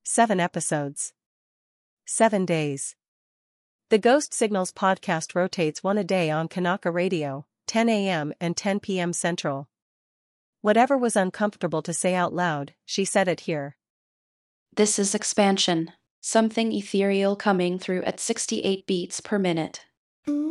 7 episodes. 7 days. The Ghost Signals podcast rotates one a day on Kanaka Radio, 10 a.m. and 10 p.m. Central. Whatever was uncomfortable to say out loud, she said it here. This is expansion, something ethereal coming through at 68 beats per minute.